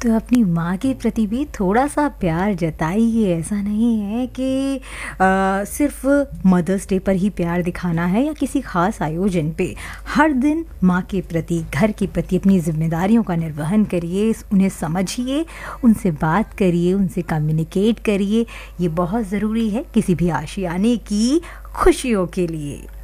तो अपनी माँ के प्रति भी थोड़ा-सा प्यार जताइए। ऐसा नहीं है कि सिर्फ़ मदर्स डे पर ही प्यार दिखाना है या किसी ख़ास आयोजन पे। हर दिन माँ के प्रति, घर के प्रति अपनी ज़िम्मेदारियों का निर्वहन करिए, उन्हें समझिए, उनसे बात करिए, उनसे कम्युनिकेट करिए। ये बहुत ज़रूरी है किसी भी आशियाने की खुशियों के लिए।